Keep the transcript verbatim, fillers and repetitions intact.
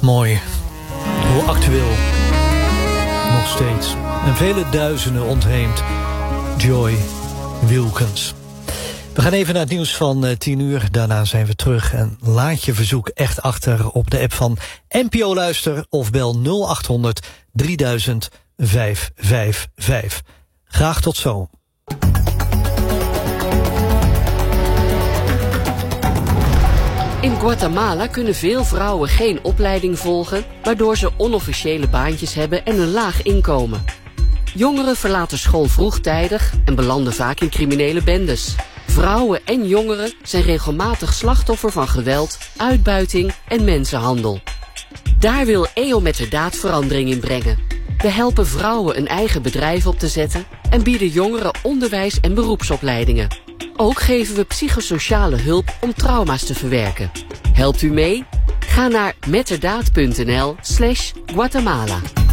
Mooi. Hoe actueel. Nog steeds. En vele duizenden ontheemd. Joy Wilkins. We gaan even naar het nieuws van uh, tien uur. Daarna zijn we terug. En laat je verzoek echt achter op de app van N P O Luister. Of bel nul acht honderd drieduizend vijf vijf vijf. Graag tot zo. In Guatemala kunnen veel vrouwen geen opleiding volgen, waardoor ze onofficiële baantjes hebben en een laag inkomen. Jongeren verlaten school vroegtijdig en belanden vaak in criminele bendes. Vrouwen en jongeren zijn regelmatig slachtoffer van geweld, uitbuiting en mensenhandel. Daar wil E O Metterdaad verandering in brengen. We helpen vrouwen een eigen bedrijf op te zetten en bieden jongeren onderwijs en beroepsopleidingen. Ook geven we psychosociale hulp om trauma's te verwerken. Helpt u mee? Ga naar metterdaad punt n l slash Guatemala.